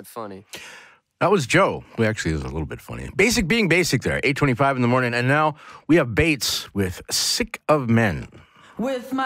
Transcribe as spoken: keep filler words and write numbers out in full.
funny. That was Joe, who actually is a little bit funny. Basic being basic there, eight twenty-five in the morning. And now we have Bates with Sick of Men. With my